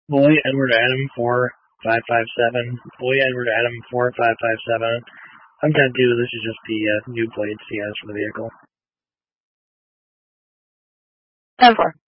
Boy Edward Adam 4557. Boy Edward Adam 4557. I'm 10-2. This is just the new plates he has for the vehicle. 10-4.